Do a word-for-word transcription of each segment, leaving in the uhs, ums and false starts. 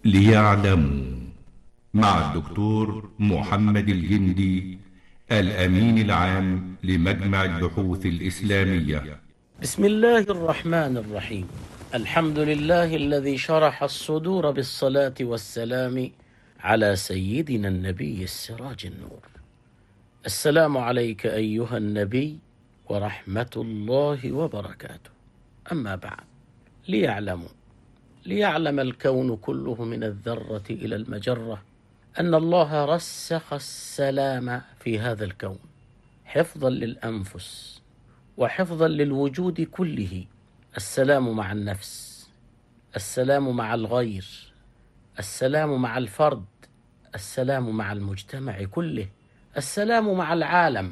ليعلموا مع الدكتور محمد الجندي الأمين العام لمجمع البحوث الإسلامية. بسم الله الرحمن الرحيم. الحمد لله الذي شرح الصدور بالصلاة والسلام على سيدنا النبي السراج النور. السلام عليك أيها النبي ورحمة الله وبركاته. أما بعد، ليعلموا ليعلم الكون كله من الذرة إلى المجرة أن الله رسخ السلام في هذا الكون حفظا للأنفس وحفظا للوجود كله. السلام مع النفس، السلام مع الغير، السلام مع الفرد، السلام مع المجتمع كله، السلام مع العالم.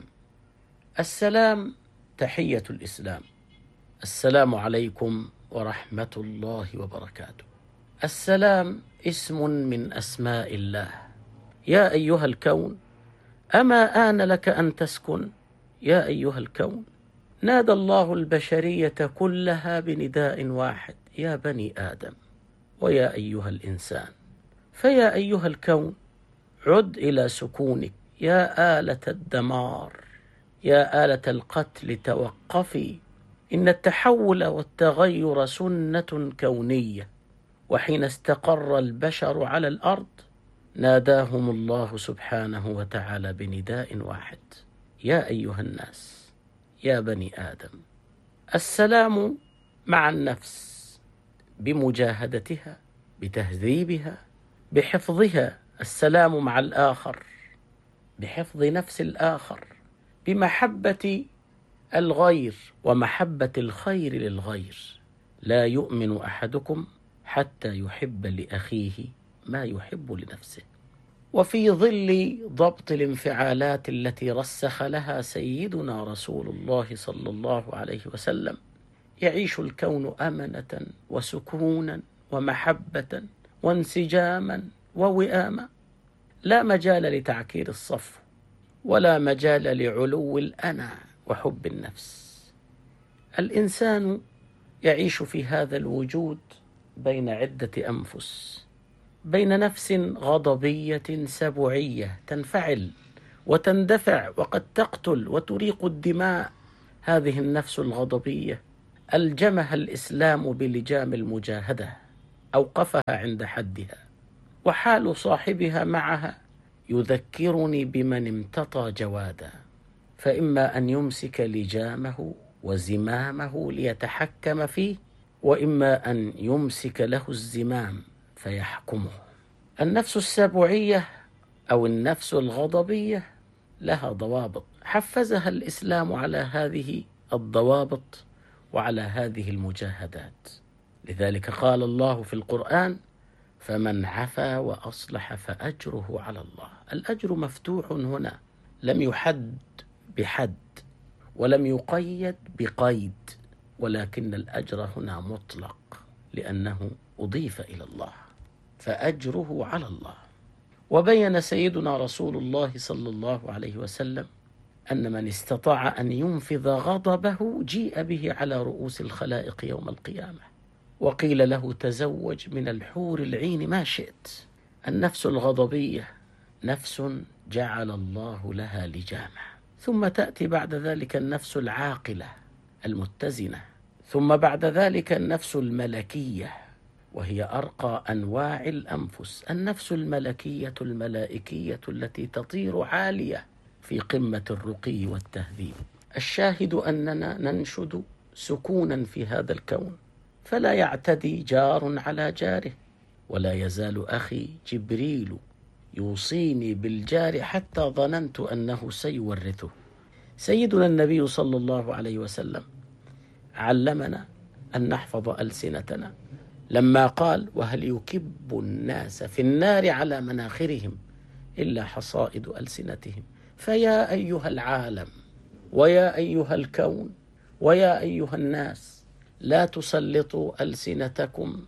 السلام تحية الإسلام. السلام عليكم ورحمة الله وبركاته. السلام اسم من أسماء الله. يا أيها الكون، أما آن لك أن تسكن؟ يا أيها الكون، نادى الله البشرية كلها بنداء واحد: يا بني آدم ويا أيها الإنسان. فيا أيها الكون، عد إلى سكونك. يا آلة الدمار، يا آلة القتل، توقفي. إن التحول والتغير سنة كونية، وحين استقر البشر على الأرض ناداهم الله سبحانه وتعالى بنداء واحد: يا أيها الناس، يا بني آدم. السلام مع النفس بمجاهدتها، بتهذيبها، بحفظها. السلام مع الآخر بحفظ نفس الآخر، بمحبة الغير ومحبة الخير للغير. لا يؤمن أحدكم حتى يحب لأخيه ما يحب لنفسه. وفي ظل ضبط الانفعالات التي رسخ لها سيدنا رسول الله صلى الله عليه وسلم، يعيش الكون أمنة وسكونا ومحبة وانسجاما ووئاما. لا مجال لتعكير الصف، ولا مجال لعلو الأنا وحب النفس. الإنسان يعيش في هذا الوجود بين عدة أنفس، بين نفس غضبية سبوعية تنفعل وتندفع وقد تقتل وتريق الدماء. هذه النفس الغضبية ألجمها الإسلام بلجام المجاهدة، أوقفها عند حدها. وحال صاحبها معها يذكرني بمن امتطى جوادا، فإما أن يمسك لجامه وزمامه ليتحكم فيه، وإما أن يمسك له الزمام فيحكمه. النفس السبوعية أو النفس الغضبية لها ضوابط حفزها الإسلام على هذه الضوابط وعلى هذه المجاهدات. لذلك قال الله في القرآن: فمن عفا وأصلح فأجره على الله. الأجر مفتوح هنا، لم يحد بحد ولم يقيد بقيد، ولكن الأجر هنا مطلق لأنه أضيف إلى الله، فأجره على الله. وبين سيدنا رسول الله صلى الله عليه وسلم أن من استطاع أن ينفذ غضبه جيء به على رؤوس الخلائق يوم القيامة، وقيل له: تزوج من الحور العين ما شئت. النفس الغضبية نفس جعل الله لها لجامة، ثم تأتي بعد ذلك النفس العاقلة المتزنة، ثم بعد ذلك النفس الملكية، وهي أرقى أنواع الأنفس. النفس الملكية الملائكية التي تطير عالية في قمة الرقي والتهذيب. الشاهد أننا ننشد سكونا في هذا الكون، فلا يعتدي جار على جاره، ولا يزال أخي جبريل يوصيني بالجار حتى ظننت أنه سيورثه. سيدنا النبي صلى الله عليه وسلم علمنا أن نحفظ ألسنتنا لما قال: وهل يكب الناس في النار على مناخرهم إلا حصائد ألسنتهم. فيا أيها العالم ويا أيها الكون ويا أيها الناس، لا تسلطوا ألسنتكم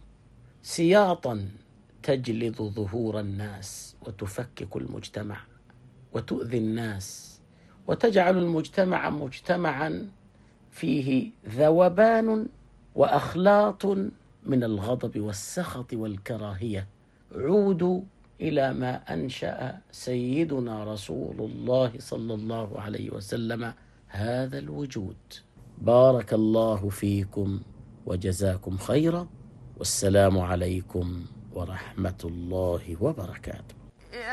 سياطا تجلد ظهور الناس وتفكك المجتمع وتؤذي الناس وتجعل المجتمع مجتمعا فيه ذوبان وأخلاط من الغضب والسخط والكراهية. عودوا إلى ما أنشأ سيدنا رسول الله صلى الله عليه وسلم هذا الوجود. بارك الله فيكم وجزاكم خيرا، والسلام عليكم ورحمة الله وبركاته.